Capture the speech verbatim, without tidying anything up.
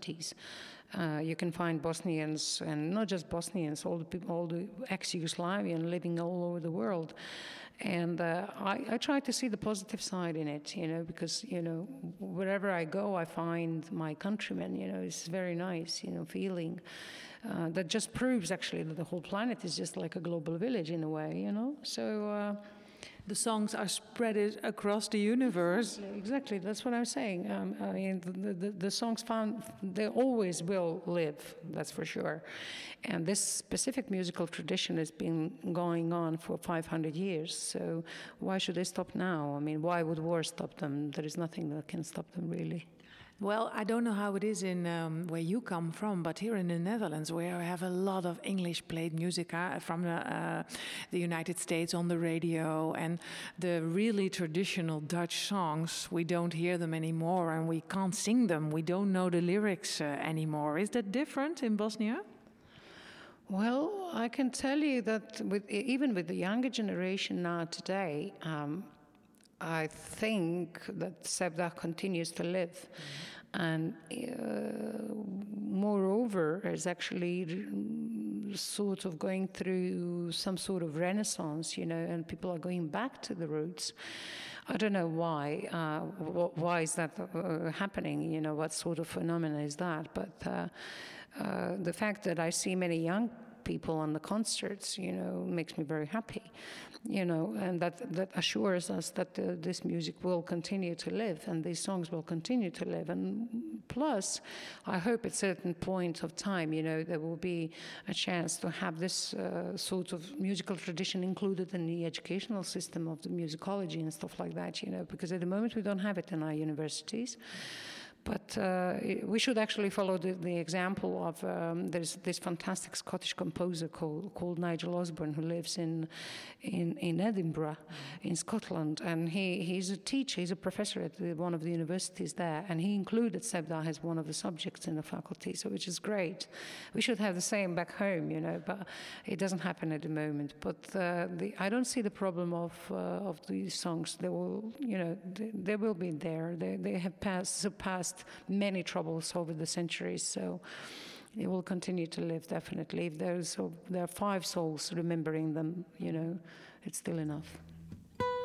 seventies. Uh, you can find Bosnians, and not just Bosnians, all the people, all the ex-Yugoslavian living all over the world. And uh, I, I try to see the positive side in it, you know, because, you know, wherever I go, I find my countrymen, you know, it's very nice, you know, feeling. Uh, that just proves, actually, that the whole planet is just like a global village in a way, you know. So uh, the songs are spread across the universe. Exactly, exactly. That's what I'm saying. Um, I mean, the, the, the songs found, they always will live, that's for sure. And this specific musical tradition has been going on for five hundred years. So why should they stop now? I mean, why would war stop them? There is nothing that can stop them, really. Well, I don't know how it is in um, where you come from, but here in the Netherlands, where I have a lot of English-played music uh, from the, uh, the United States on the radio, and the really traditional Dutch songs, we don't hear them anymore, and we can't sing them. We don't know the lyrics uh, anymore. Is that different in Bosnia? Well, I can tell you that with, even with the younger generation now today, um, I think that Sevdah continues to live. Mm-hmm. And uh, moreover, is actually sort of going through some sort of renaissance, you know, and people are going back to the roots. I don't know why. Uh, why is that uh, happening? You know, what sort of phenomena is that? But uh, uh, the fact that I see many young people on the concerts, you know, makes me very happy, you know, and that, that assures us that uh, this music will continue to live and these songs will continue to live. And plus, I hope at certain point of time, you know, there will be a chance to have this uh, sort of musical tradition included in the educational system of the musicology and stuff like that, you know, because at the moment we don't have it in our universities. But uh, we should actually follow the, the example of, um, there's this fantastic Scottish composer called, called Nigel Osborne, who lives in, in, in Edinburgh, in Scotland. And he, he's a teacher, he's a professor at the, one of the universities there. And he included Sevdah as one of the subjects in the faculty, so which is great. We should have the same back home, you know, but it doesn't happen at the moment. But uh, the, I don't see the problem of, uh, of these songs. They will, you know, they, they will be there. They, they have passed, surpassed many troubles over the centuries, so it will continue to live, definitely. If there's, so there are five souls remembering them, you know, it's still enough.